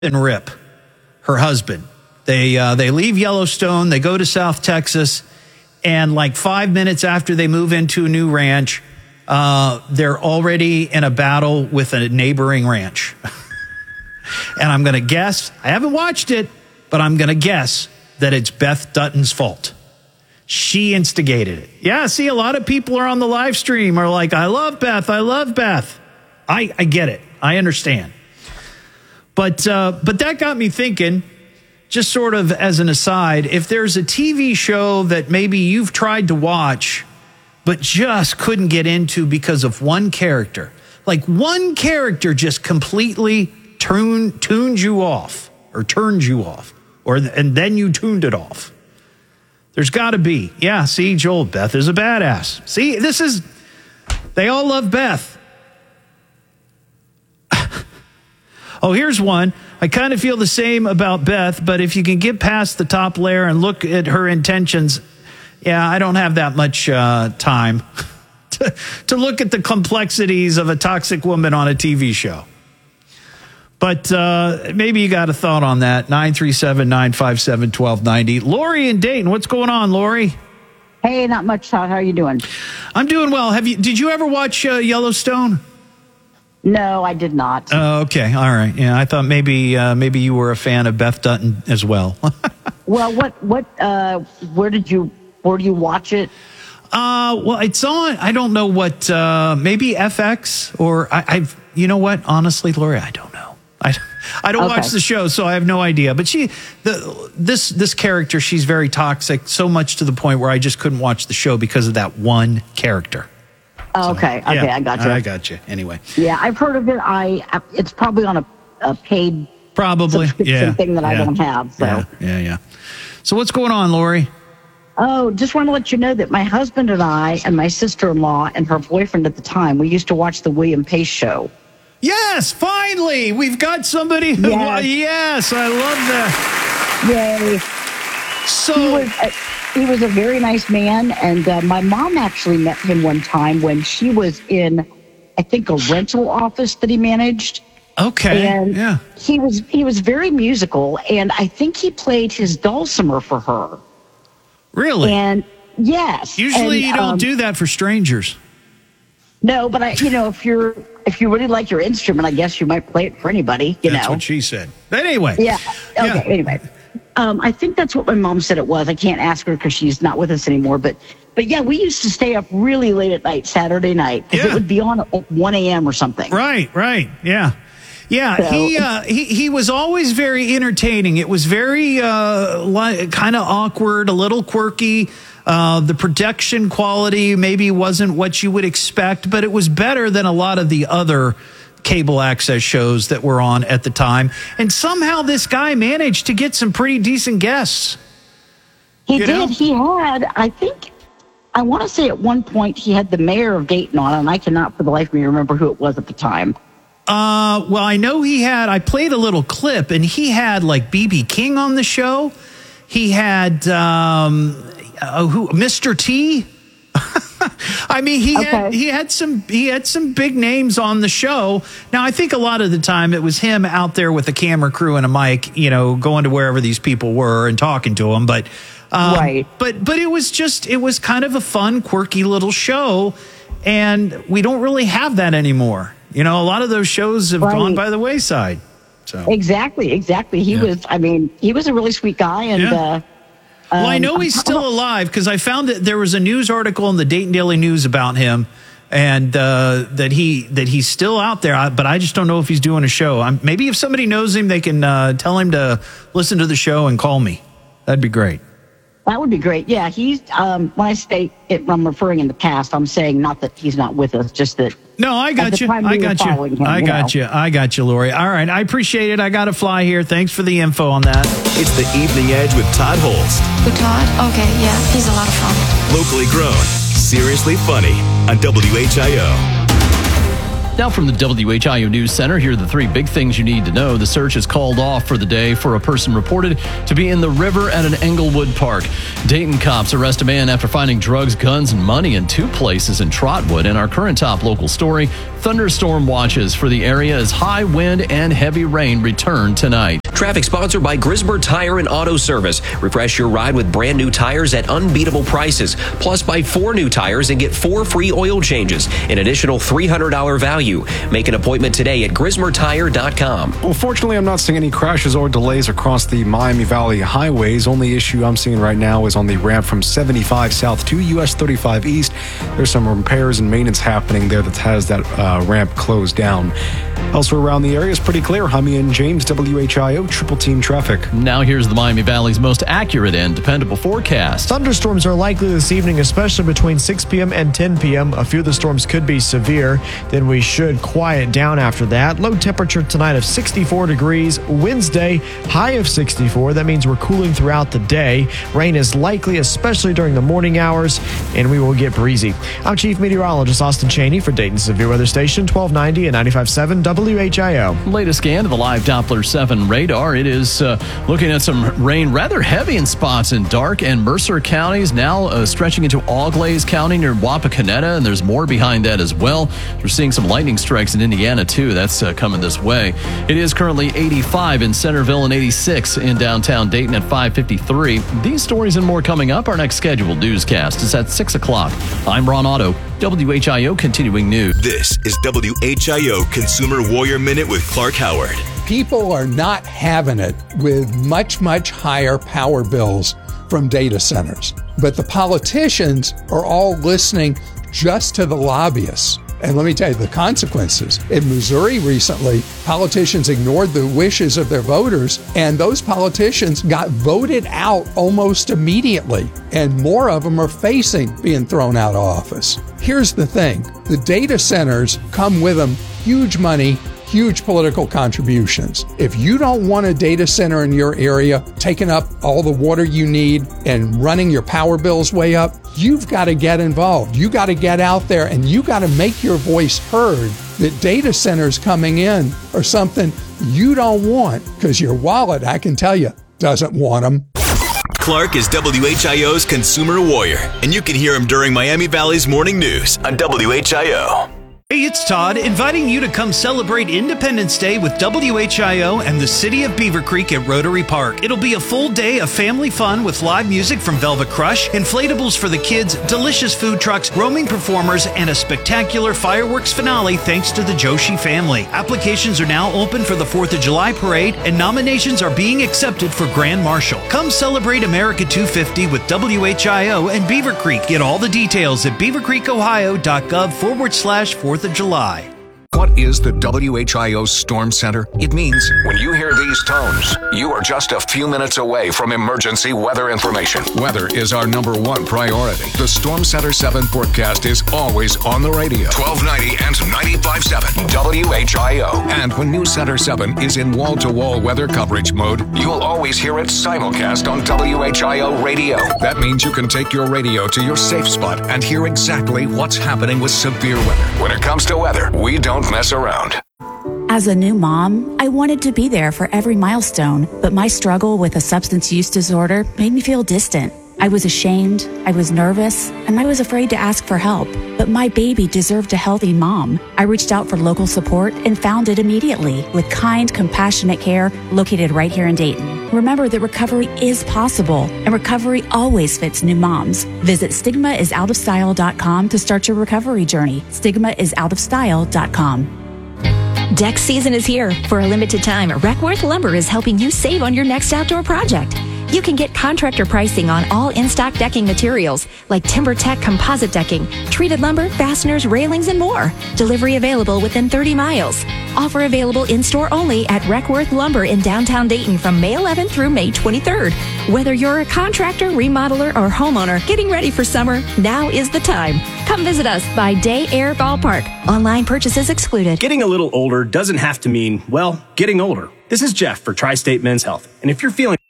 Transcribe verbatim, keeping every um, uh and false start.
and Rip, her husband. They uh, they leave Yellowstone, they go to South Texas, and like five minutes after they move into a new ranch, uh, they're already in a battle with a neighboring ranch. And I'm going to guess, I haven't watched it, but I'm going to guess that it's Beth Dutton's fault. She instigated it. Yeah, see, a lot of people are on the live stream are like, I love Beth, I love Beth. I, I get it. I understand. But uh, but that got me thinking, just sort of as an aside, if there's a T V show that maybe you've tried to watch but just couldn't get into because of one character, like one character just completely tune, tuned you off or turned you off, or and then you tuned it off. There's got to be. Yeah, see, Joel, Beth is a badass. See, this is, they all love Beth. Oh, here's one. I kind of feel the same about Beth, but if you can get past the top layer and look at her intentions, yeah, I don't have that much uh, time to, to look at the complexities of a toxic woman on a T V show. But uh, maybe you got a thought on that. nine three seven, nine five seven, one two nine zero. Lori in Dayton, what's going on, Lori? Hey, not much, Todd. How are you doing? I'm doing well. Have you? Did you ever watch uh, Yellowstone? No, I did not. Oh, okay. All right. Yeah, I thought maybe uh, maybe you were a fan of Beth Dutton as well. Well, what what uh, where did you where do you watch it? Uh, well, it's on. I don't know what. Uh, maybe F X or I, I've. You know what? Honestly, Lori, I don't know. I I don't Okay. watch the show, so I have no idea. But she, the this this character, she's very toxic, so much to the point where I just couldn't watch the show because of that one character. Oh, okay, So, okay, yeah, I got you. I got you. Anyway, Yeah, I've heard of it. I it's probably on a, a paid probably subscription yeah thing that I yeah, don't have. So, yeah, yeah, yeah. So what's going on, Lori? oh, just want to let you know that my husband and I and my sister-in-law and her boyfriend at the time, we used to watch the William Pace show. Yes, finally, we've got somebody who. Yes. Yes, I love that. Yay! So He was a, he was a very nice man, and uh, my mom actually met him one time when she was in, I think, a rental office that he managed. okay, And yeah. he was he was very musical, and I think he played his dulcimer for her. Really? And yes, Usually and, you don't um, do that for strangers. No, but I, you know, if you're if you really like your instrument, I guess you might play it for anybody. You That's know. what she said. But anyway. Yeah. Okay. Yeah. Anyway, um, I think that's what my mom said it was. I can't ask her because she's not with us anymore. But but yeah, we used to stay up really late at night, Saturday night, because Yeah. it would be on at like one a.m. or something. Right, right. Yeah. Yeah, So- he, uh, he he was always very entertaining. It was very uh, li- kind of awkward, a little quirky. Uh, the production quality maybe wasn't what you would expect, but it was better than a lot of the other cable access shows that were on at the time. And somehow this guy managed to get some pretty decent guests. He You did. know? He had, I think, I want to say at one point he had the mayor of Dayton on, and I cannot for the life of me remember who it was at the time. Uh, well, I know he had, I played a little clip, and he had like B B King on the show. He had, um, uh, who, Mister T. I mean, he had Okay. he had some he had some big names on the show. Now, I think a lot of the time it was him out there with a camera crew and a mic, you know, going to wherever these people were and talking to them. But um, Right. But but it was just it was kind of a fun, quirky little show, and we don't really have that anymore. You know, a lot of those shows have Right. gone by the wayside. So. Exactly, exactly. He Yeah. was, I mean, he was a really sweet guy, and Yeah. uh, Well, I um, know he's still alive because I found that there was a news article in the Dayton Daily News about him, and uh, that he that he's still out there. I, but I just don't know if he's doing a show. I'm, maybe if somebody knows him, they can uh, tell him to listen to the show and call me. That'd be great. that would be great. Yeah, he's. Um, when I say it, I'm referring in the past. I'm saying not that he's not with us, just that. No, I At got the you. time I we were got you. following him, I you got know. you. I got you, Lori. All right, I appreciate it. I got to fly here. Thanks for the info on that. It's the Evening Edge with Todd Holst. With Todd? Okay, yeah, he's a lot of fun. Locally grown, seriously funny on W H I O. Now from the W H I O News Center, here are the three big things you need to know. The search is called off for the day for a person reported to be in the river at an Englewood park. Dayton cops arrest a man after finding drugs, guns, and money in two places in Trotwood. And our current top local story, thunderstorm watches for the area as high wind and heavy rain return tonight. Traffic sponsored by Grismer Tire and Auto Service. Refresh your ride with brand new tires at unbeatable prices. Plus, buy four new tires and get four free oil changes, an additional three hundred dollars value. Make an appointment today at grismer tire dot com. Well, fortunately, I'm not seeing any crashes or delays across the Miami Valley highways. Only issue I'm seeing right now is on the ramp from seventy-five south to U S thirty-five east. There's some repairs and maintenance happening there that has that uh, ramp closed down. Elsewhere around the area is pretty clear. Hummy and James, W H I O, triple team traffic. Now here's the Miami Valley's most accurate and dependable forecast. Thunderstorms are likely this evening, especially between six p.m. and ten p.m. A few of the storms could be severe. Then we should quiet down after that. Low temperature tonight of sixty-four degrees. Wednesday, high of sixty-four. That means we're cooling throughout the day. Rain is likely, especially during the morning hours, and we will get breezy. I'm Chief Meteorologist Austin Cheney for Dayton's Severe Weather Station, twelve ninety and ninety-five point seven W H I O. Latest scan of the live Doppler seven radar. It is uh, looking at some rain rather heavy in spots in Darke and Mercer counties, now uh, stretching into Auglaize County near Wapakoneta, and there's more behind that as well. We're seeing some lightning strikes in Indiana, too. That's uh, coming this way. It is currently eighty-five in Centerville and eighty-six in downtown Dayton at five fifty-three. These stories and more coming up. Our next scheduled newscast is at six o'clock. I'm Ron Otto, W H I O Continuing News. This is W H I O Consumer Warrior Minute with Clark Howard. People are not having it with much, much higher power bills from data centers. But the politicians are all listening just to the lobbyists. And let me tell you the consequences. In Missouri recently, politicians ignored the wishes of their voters, and those politicians got voted out almost immediately. And more of them are facing being thrown out of office. Here's the thing. The data centers come with them huge money, huge political contributions. If you don't want a data center in your area taking up all the water you need and running your power bills way up, you've got to get involved. You got to get out there and you got to make your voice heard that data centers coming in are something you don't want, because your wallet, I can tell you, doesn't want them. Clark is W H I O's Consumer Warrior, and you can hear him during Miami Valley's Morning News on W H I O. Hey, it's Todd, inviting you to come celebrate Independence Day with W H I O and the City of Beaver Creek at Rotary Park. It'll be a full day of family fun with live music from Velvet Crush, inflatables for the kids, delicious food trucks, roaming performers, and a spectacular fireworks finale thanks to the Joshi family. Applications are now open for the fourth of July parade, and nominations are being accepted for Grand Marshal. Come celebrate America two fifty with W H I O and Beaver Creek. Get all the details at beavercreekohio.gov forward slash fourth of July. What is the W H I O Storm Center? It means when you hear these tones, you are just a few minutes away from emergency weather information. Weather is our number one priority. The Storm Center seven forecast is always on the radio. twelve ninety and ninety-five point seven W H I O. And when News Center seven is in wall-to-wall weather coverage mode, you'll always hear it simulcast on W H I O radio. That means you can take your radio to your safe spot and hear exactly what's happening with severe weather. When it comes to weather, we don't mess around. As a new mom, I wanted to be there for every milestone, but my struggle with a substance use disorder made me feel distant. I was ashamed, I was nervous, and I was afraid to ask for help. But my baby deserved a healthy mom. I reached out for local support and found it immediately with kind, compassionate care located right here in Dayton. Remember that recovery is possible, and recovery always fits new moms. Visit stigma is out of style dot com to start your recovery journey. stigma is out of style dot com. Deck season is here. For a limited time, Reckworth Lumber is helping you save on your next outdoor project. You can get contractor pricing on all in-stock decking materials like TimberTech composite decking, treated lumber, fasteners, railings, and more. Delivery available within thirty miles. Offer available in-store only at Reckworth Lumber in downtown Dayton from May eleventh through May twenty-third. Whether you're a contractor, remodeler, or homeowner getting ready for summer, now is the time. Come visit us by Day Air Ballpark. Online purchases excluded. Getting a little older doesn't have to mean, well, getting older. This is Jeff for Tri-State Men's Health. And if you're feeling